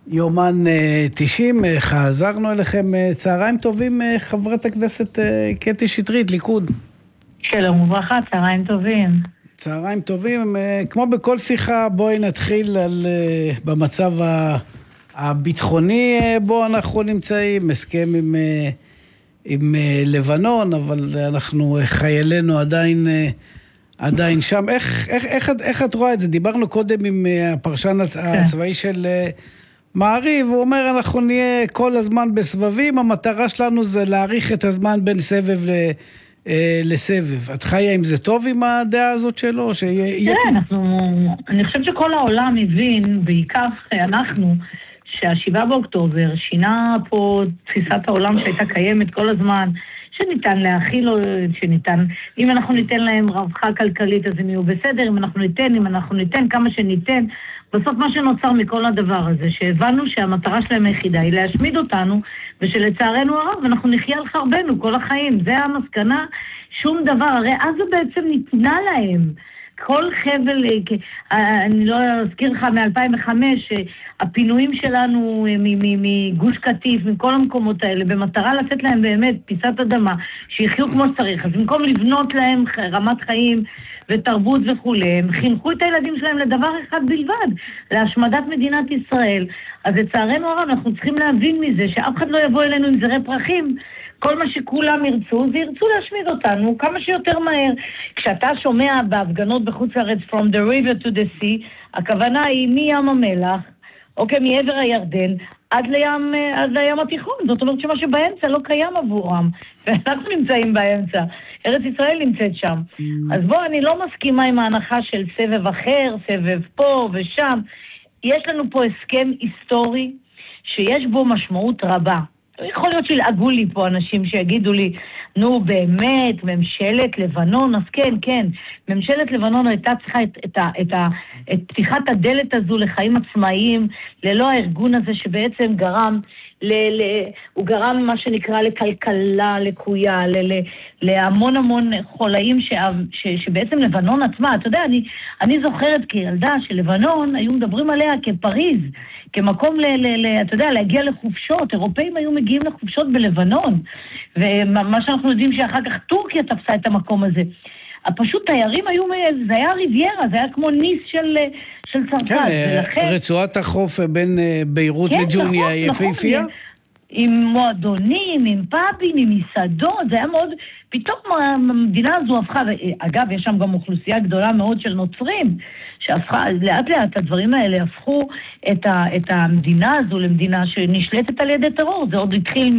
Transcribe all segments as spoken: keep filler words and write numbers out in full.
יומן תשעים, חזרנו אליכם. צהריים טובים, חברת הכנסת קטי שטרית, ליכוד. שלום וברכה, צהריים טובים. צהריים טובים. כמו בכל שיחה, בואי נתחיל על, במצב הביטחוני בו אנחנו נמצאים, הסכם עם, עם לבנון, אבל אנחנו, חיילינו עדיין, עדיין שם. איך, איך, איך, איך את רואה את זה? דיברנו קודם עם הפרשן הצבאי של מעריב, הוא אומר, אנחנו נהיה כל הזמן בסבבים, המטרה שלנו זה להאריך את הזמן בין סבב ל, אה, לסבב. את חיה עם זה טוב עם הדעה הזאת שלו? תראה, אנחנו, אני חושבת שכל העולם הבין, בעיקר אנחנו, שהשבעה באוקטובר שינה פה תפיסת העולם שהייתה קיימת כל הזמן, שניתן להכיל, שניתן, אם אנחנו ניתן להם רווחה כלכלית, אז הם יהיו בסדר, אם אנחנו ניתן, אם אנחנו ניתן, כמה שניתן, בסוף מה שנוצר מכל הדבר הזה, שהבנו שהמטרה שלהם היחידה היא להשמיד אותנו, ושלצערנו הרב, אנחנו נחיה על חרבנו כל החיים. זה המסקנה, שום דבר, הרי אז זה בעצם ניתנה להם. כל חבל, אני לא אזכיר לך מ-אלפיים וחמש, הפינויים שלנו מגוש קטיף, מכל המקומות האלה, במטרה לתת להם באמת פיסת אדמה, שיחיו כמו שצריך. אז במקום לבנות להם רמת חיים ותרבות וכו', הם חינכו את הילדים שלהם לדבר אחד בלבד, להשמדת מדינת ישראל. אז לצערנו הרב, אנחנו צריכים להבין מזה, שאף אחד לא יבוא אלינו עם זרי פרחים, כל מה שכולם ירצו, זה ירצו להשמיד אותנו כמה שיותר מהר. כשאתה שומע בהפגנות בחוץ לארץ, from the river to the sea, הכוונה היא מים המלח, אוקיי, מעבר הירדן, עד לים, עד לים התיכון. זאת אומרת שמה שבאמצע לא קיים עבורם. ואנחנו נמצאים באמצע. ארץ ישראל נמצאת שם. Mm. אז בוא, אני לא מסכימה עם ההנחה של סבב אחר, סבב פה ושם. יש לנו פה הסכם היסטורי שיש בו משמעות רבה. יכול להיות שילעגו לי פה אנשים שיגידו לי, נו באמת, ממשלת לבנון, אז כן, כן, ממשלת לבנון הייתה צריכה את, את, את, את פתיחת הדלת הזו לחיים עצמאיים, ללא הארגון הזה שבעצם גרם, ל, ל, הוא גרם מה שנקרא לכלכלה לקויה, ל, ל, להמון המון חולאים ש, ש, שבעצם לבנון עצמה, אתה יודע, אני, אני זוכרת כילדה שלבנון היו מדברים עליה כפריז, כמקום, ל, ל, ל, אתה יודע, להגיע לחופשות, אירופאים היו מגיעים לחופשות בלבנון, ומה שאנחנו יודעים שאחר כך טורקיה תפסה את המקום הזה. פשוט תיירים היו, זה היה ריביירה, זה היה כמו ניס של, של צרפת. כן, ולכן, רצועת החוף בין ביירות כן, לג'וניה נכון, יפהפייה? נכון, עם מועדונים, עם פאבים, עם מסעדות, זה היה מאוד, פתאום המדינה הזו הפכה, אגב, יש שם גם אוכלוסייה גדולה מאוד של נוצרים, שהפכה, לאט לאט הדברים האלה הפכו את, ה, את המדינה הזו למדינה שנשלטת על ידי טרור. זה עוד התחיל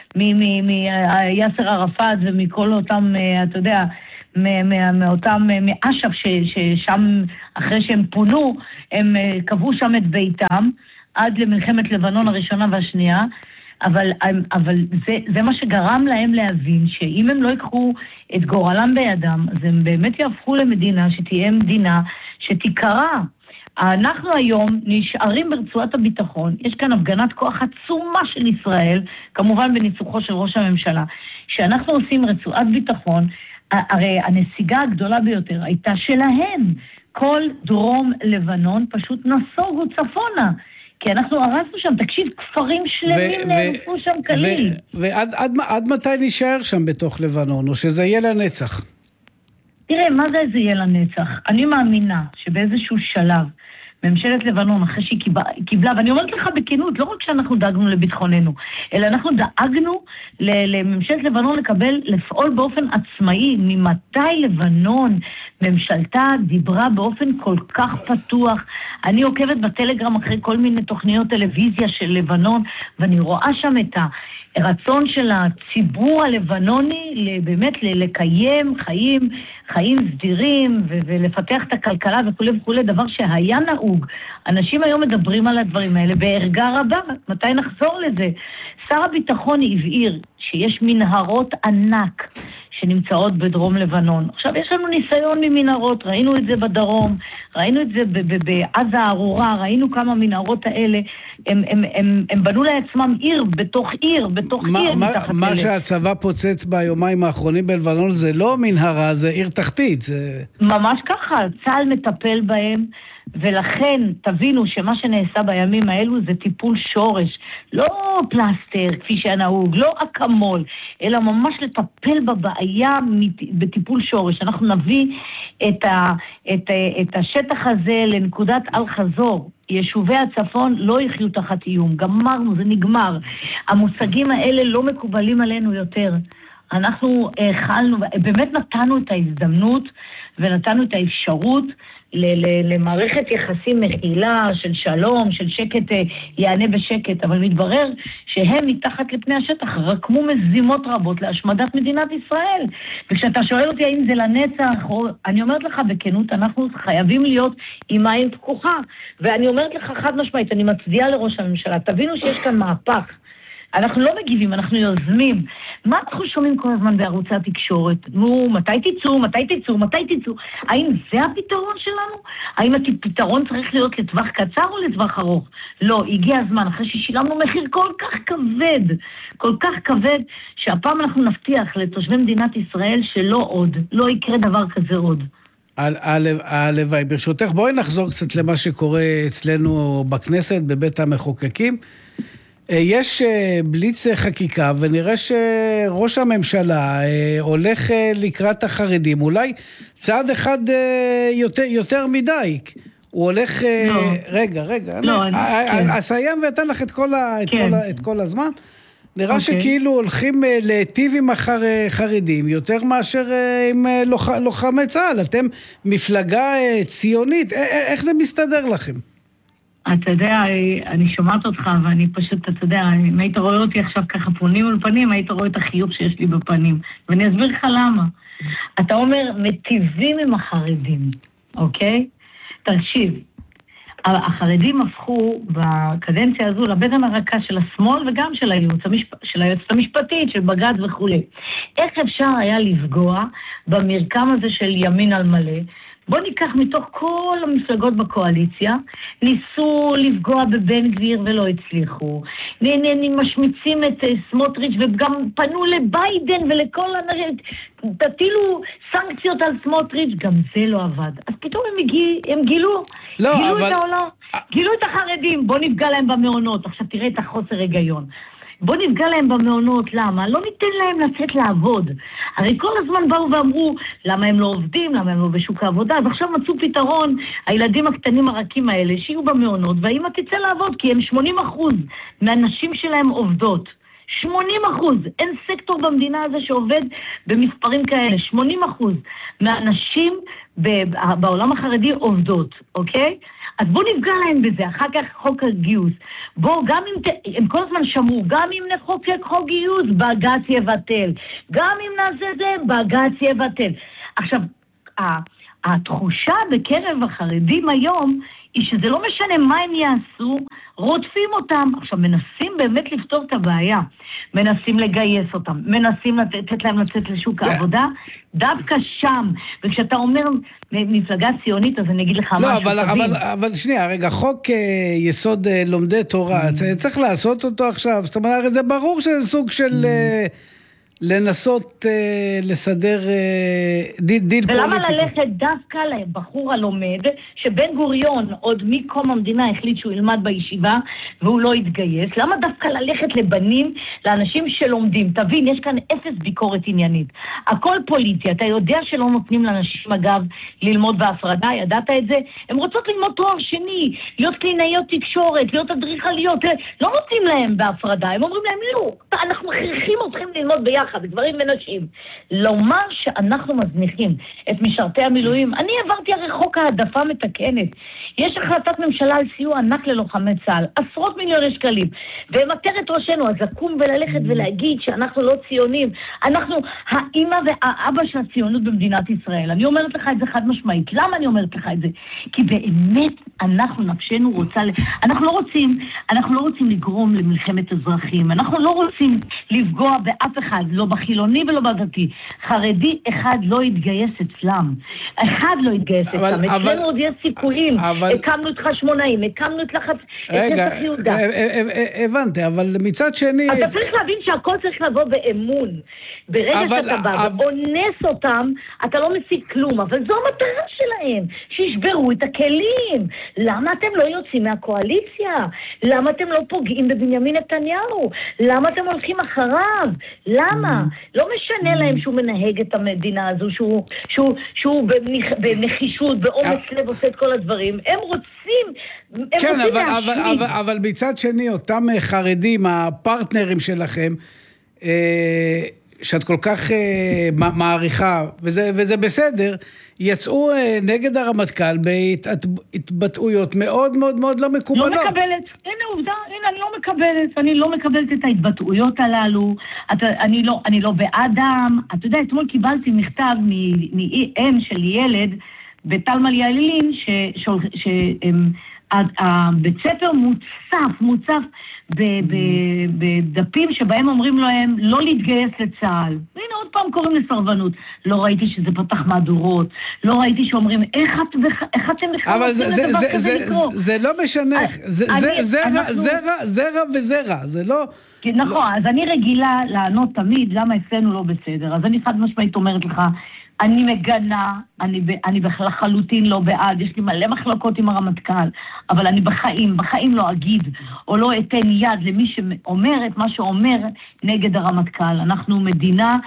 מיאסר ערפאת ומכל אותם, אתה יודע, מאותם, מאש"ף ששם, אחרי שהם פונו, הם קבעו שם את ביתם, עד למלחמת לבנון הראשונה והשנייה, אבל, אבל זה, זה מה שגרם להם להבין שאם הם לא יקחו את גורלם בידם, אז הם באמת יהפכו למדינה שתהיה מדינה שתיקרא. אנחנו היום נשארים ברצועת הביטחון, יש כאן הפגנת כוח עצומה של ישראל, כמובן בניצוחו של ראש הממשלה, שאנחנו עושים רצועת ביטחון, הרי הנסיגה הגדולה ביותר הייתה שלהם, כל דרום לבנון פשוט נסוגו צפונה, כי אנחנו הרסנו שם, תקשיב, כפרים שלמים נהרסו שם כליל. ועד עד, עד מתי נשאר שם בתוך לבנון, או שזה יהיה לנצח? תראה, מה זה זה יהיה לנצח? אני מאמינה שבאיזשהו שלב, ממשלת לבנון, אחרי שהיא קיבלה, ואני אומרת לך בכנות, לא רק שאנחנו דאגנו לביטחוננו, אלא אנחנו דאגנו לממשלת לבנון לקבל, לפעול באופן עצמאי. ממתי לבנון, ממשלתה דיברה באופן כל כך פתוח? אני עוקבת בטלגרם אחרי כל מיני תוכניות טלוויזיה של לבנון, ואני רואה שם את הרצון של הציבור הלבנוני, באמת לקיים חיים, חיים סדירים, ולפתח את הכלכלה וכו' וכו', דבר שהיה נהוג. אנשים היום מדברים על הדברים האלה בערגה רבה. מתי נחזור לזה? שר הביטחון הבהיר שיש מנהרות ענק שנמצאות בדרום לבנון. עכשיו, יש לנו ניסיון ממנהרות, ראינו את זה בדרום, ראינו את זה בעזה הארורה, ראינו כמה מנהרות האלה, הם, הם, הם, הם בנו לעצמם עיר בתוך עיר, בתוך מה, עיר. מה, מה שהצבא פוצץ ביומיים האחרונים בלבנון זה לא מנהרה, זה עיר תחתית. זה... ממש ככה, צה"ל מטפל בהם, ולכן תבינו שמה שנעשה בימים האלו זה טיפול שורש, לא פלסטר כפי שהנהוג, לא אקמול, אלא ממש לטפל בבעיה בטיפול שורש. אנחנו נביא את, ה, את, את השטח הזה לנקודת אל חזור. יישובי הצפון לא יחיו תחת איום, גמרנו, זה נגמר. המושגים האלה לא מקובלים עלינו יותר. אנחנו החלנו, באמת נתנו את ההזדמנות ונתנו את האפשרות למערכת יחסים מכילה של שלום, של שקט, יענה בשקט, אבל מתברר שהם מתחת לפני השטח רקמו מזימות רבות להשמדת מדינת ישראל. וכשאתה שואל אותי האם זה לנצח, אני אומרת לך בכנות, אנחנו חייבים להיות עם עין פקוחה. ואני אומרת לך חד משמעית, אני מצדיעה לראש הממשלה, תבינו שיש כאן מהפך. אנחנו לא מגיבים, אנחנו יוזמים. מה אנחנו שומעים כל הזמן בערוצי התקשורת? נו, מתי תצאו, מתי תצאו, מתי תצאו? האם זה הפתרון שלנו? האם הפתרון צריך להיות לטווח קצר או לטווח ארוך? לא, הגיע הזמן, אחרי ששילמנו מחיר כל כך כבד, כל כך כבד, שהפעם אנחנו נבטיח לתושבי מדינת ישראל שלא עוד, לא יקרה דבר כזה עוד. הלוואי, ברשותך, בואי נחזור קצת למה שקורה אצלנו בכנסת, בבית המחוקקים. יש בליץ חקיקה, ונראה שראש הממשלה הולך לקראת החרדים, אולי צעד אחד יותר, יותר מדי. הוא הולך... לא. רגע, רגע. לא, אני... כן. אסיים ואתן לך את כל, ה... את כן. כל, ה... את כל הזמן. נראה okay. שכאילו הולכים להיטיב עם החרדים, יותר מאשר עם לוח... לוחמי צה"ל. אתם מפלגה ציונית. איך זה מסתדר לכם? אתה יודע, אני שומעת אותך, ואני פשוט, אתה יודע, אם היית רואה אותי עכשיו ככה פונים ולפנים, היית רואה את החיוך שיש לי בפנים. ואני אסביר לך למה. אתה אומר, מטיבים עם החרדים, אוקיי? תקשיב, החרדים הפכו בקדנציה הזו לבטן הרכה של השמאל וגם של היועץ המשפ... של היועצת המשפטית, של בג"ץ וכו'. איך אפשר היה לפגוע במרקם הזה של ימין על מלא? בוא ניקח מתוך כל המפלגות בקואליציה, ניסו לפגוע בבן גביר ולא הצליחו, משמיצים את סמוטריץ' וגם פנו לביידן ולכל הנראה, תטילו סנקציות על סמוטריץ', גם זה לא עבד. אז פתאום הם, הגיע, הם גילו, לא, גילו אבל... את העולם, גילו את החרדים, בוא נפגע להם במעונות, עכשיו תראה את החוסר היגיון. בוא נפגע להם במעונות, למה? לא ניתן להם לצאת לעבוד. הרי כל הזמן באו ואמרו, למה הם לא עובדים, למה הם לא בשוק העבודה, אז עכשיו מצאו פתרון, הילדים הקטנים הרכים האלה, שיהיו במעונות, והאמא תצא לעבוד, כי הם שמונים אחוז מהנשים שלהם עובדות. שמונים אחוז, אין סקטור במדינה הזה שעובד במספרים כאלה, שמונים אחוז מהנשים בעולם החרדי עובדות, אוקיי? אז בואו נפגע להם בזה, אחר כך חוק הגיוס. בואו, גם אם, הם כל הזמן שמרו, גם אם נחוקק חוק גיוס, בג"ץ יבטל. גם אם נעשה זה, בג"ץ יבטל. עכשיו, התחושה בקרב החרדים היום, היא שזה לא משנה מה הם יעשו, רודפים אותם. עכשיו, מנסים באמת לפתור את הבעיה. מנסים לגייס אותם, מנסים לתת להם לצאת לשוק העבודה, דווקא שם. וכשאתה אומר מפלגה ציונית, אז אני אגיד לך משהו תבין. לא, אבל, אבל שנייה, רגע, חוק יסוד לומדי תורה, צריך לעשות אותו עכשיו. זאת אומרת, זה ברור שזה סוג של... לנסות אה, לסדר אה, דיל, דיל פוליטיקה. ולמה ללכת דווקא לבחור הלומד, שבן גוריון עוד מקום המדינה החליט שהוא ילמד בישיבה, והוא לא יתגייס? למה דווקא ללכת לבנים, לאנשים שלומדים? תבין, יש כאן אפס ביקורת עניינית. הכל פוליטי, אתה יודע שלא נותנים לאנשים, אגב, ללמוד בהפרדה, ידעת את זה? הם רוצות ללמוד תואר שני, להיות קלינאיות תקשורת, להיות אדריכליות, לא נותנים להם בהפרדה, הם אומרים להם, לא, אנחנו מכריחים אתכם ללמוד ביחד. גברים ונשים. לומר שאנחנו מזניחים את משרתי המילואים, אני עברתי הרי חוק העדפה מתקנת. יש החלטת ממשלה על סיוע ענק ללוחמי צה"ל, עשרות מיליוני שקלים, ומטר את ראשנו, אז לקום וללכת ולהגיד שאנחנו לא ציונים, אנחנו האמא והאבא של הציונות במדינת ישראל. אני אומרת לך את זה חד משמעית. למה אני אומרת לך את זה? כי באמת אנחנו נפשנו רוצה, אנחנו לא רוצים, אנחנו לא רוצים לגרום למלחמת אזרחים, אנחנו לא רוצים לפגוע באף אחד, לא בחילוני ולא בדתי. חרדי אחד לא התגייס אצלם. אחד לא התגייס אצלם. אצלנו עוד יש סיכויים. אבל... הקמנו את חשמונאים, הקמנו את לחץ... רגע, את יהודה. הבנתי, אבל מצד שני... אתה צריך להבין שהכל צריך לבוא באמון. ברגע אבל, שאתה בא אבל... ואונס אותם, אתה לא משיג כלום, אבל זו המטרה שלהם, שישברו את הכלים. למה אתם לא יוצאים מהקואליציה? למה אתם לא פוגעים בבנימין נתניהו? למה אתם הולכים אחריו? למה? לא משנה להם שהוא מנהג את המדינה הזו, שהוא, שהוא, שהוא בנח, בנחישות, באומץ לב עושה את כל הדברים. הם רוצים, הם כן, רוצים אבל, להשמיד. אבל, אבל, אבל מצד שני, אותם חרדים, הפרטנרים שלכם, אה, שאת כל כך אה, מעריכה, וזה, וזה בסדר, יצאו אה, נגד הרמטכ"ל בהתבטאויות מאוד מאוד מאוד לא מקובלות. לא מקבלת, הנה עובדה, הנה אני לא מקבלת, אני לא מקבלת את ההתבטאויות הללו, אתה, אני, לא, אני לא באדם, אתה יודע, אתמול קיבלתי מכתב מאם של ילד בטלמל יעלין, ש... ש, ש הבית ספר מוצף, מוצף בדפים שבהם אומרים להם לא להתגייס לצה"ל. והנה עוד פעם קוראים לסרבנות. לא ראיתי שזה פתח מהדורות, לא ראיתי שאומרים איך אתם בכלל... אבל זה לא משנה, זה רע וזה רע, זה לא... נכון, אז אני רגילה לענות תמיד למה אצלנו לא בסדר. אז אני חד משמעית אומרת לך, אני מגנה, אני, אני לחלוטין לא בעד, יש לי מלא מחלוקות עם הרמטכ"ל, אבל אני בחיים, בחיים לא אגיד, או לא אתן יד למי שאומר את מה שאומר נגד הרמטכ"ל. אנחנו מדינה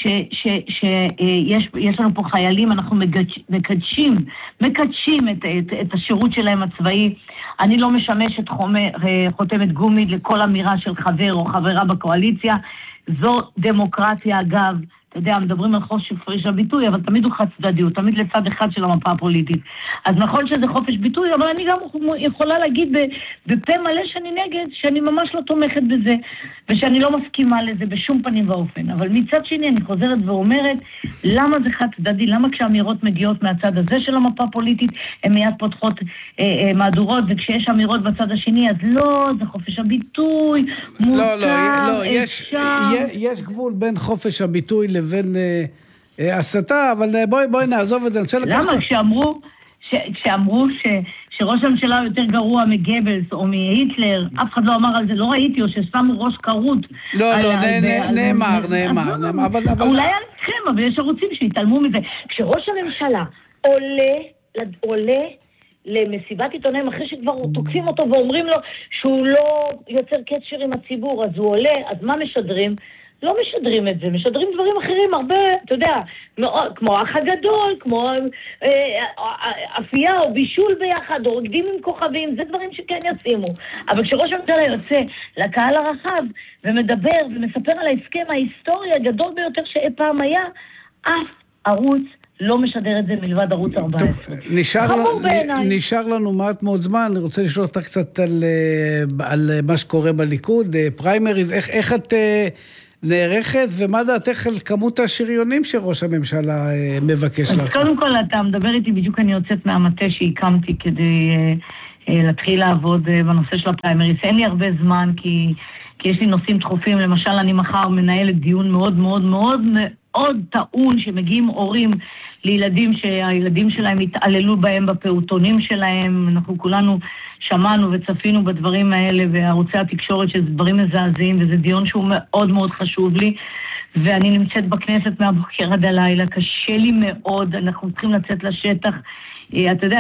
שיש יש לנו פה חיילים, אנחנו מקדשים, מקדשים את, את, את השירות שלהם הצבאי. אני לא משמשת חותמת גומי לכל אמירה של חבר או חברה בקואליציה. זו דמוקרטיה אגב, אתה יודע, מדברים על חופש הביטוי, אבל תמיד הוא חד צדדי, הוא תמיד לצד אחד של המפה הפוליטית. אז נכון שזה חופש ביטוי, אבל אני גם יכולה להגיד בפה מלא שאני נגד, שאני ממש לא תומכת בזה, ושאני לא מסכימה לזה בשום פנים ואופן. אבל מצד שני אני חוזרת ואומרת, למה זה חד צדדי? למה כשאמירות מגיעות מהצד הזה של המפה הפוליטית, הן מיד פותחות אה, אה, מהדורות, וכשיש אמירות בצד השני, אז לא, זה חופש הביטוי, מותר, לא, לא, לא, יש, יש גבול בין חופש הביטוי לבין הסתה, אבל בואי, בואי נעזוב את זה. למה? כשאמרו, כשאמרו ש, שראש הממשלה יותר גרוע מגבלס או מהיטלר, אף אחד לא אמר על זה, לא ראיתי, או ששמו ראש קרות. לא, לא, נאמר, נאמר. אולי עליכם, אבל יש ערוצים שהתעלמו מזה. כשראש הממשלה עולה, עולה, למסיבת עיתונאים אחרי שכבר תוקפים אותו ואומרים לו שהוא לא יוצר קשר עם הציבור, אז הוא עולה, אז מה משדרים? לא משדרים את זה, משדרים דברים אחרים הרבה, אתה יודע, כמו אח הגדול, כמו אפייה או בישול ביחד, או רקדים עם כוכבים, זה דברים שכן ישימו. אבל כשראש הממשלה יוצא לקהל הרחב ומדבר ומספר על ההסכם ההיסטורי הגדול ביותר שאי פעם היה, אף ערוץ לא משדר את זה מלבד ערוץ ארבע עשרה. נשאר, נשאר לנו מעט מאוד זמן, אני רוצה לשאול אותך קצת על, על מה שקורה בליכוד, פריימריז, איך, איך את נערכת, ומה דעתך על כמות השריונים שראש הממשלה מבקש לעשות? קודם כל, אתה מדבר איתי, בדיוק אני יוצאת מהמטה שהקמתי כדי להתחיל לעבוד בנושא של הפריימריז. אין לי הרבה זמן, כי, כי יש לי נושאים דחופים, למשל אני מחר מנהלת דיון מאוד מאוד מאוד מאוד טעון, שמגיעים הורים לילדים שהילדים שלהם התעללו בהם בפעוטונים שלהם. אנחנו כולנו שמענו וצפינו בדברים האלה וערוצי התקשורת, שזה דברים מזעזעים, וזה דיון שהוא מאוד מאוד חשוב לי, ואני נמצאת בכנסת מהבוקר עד הלילה, קשה לי מאוד, אנחנו צריכים לצאת לשטח. אתה יודע,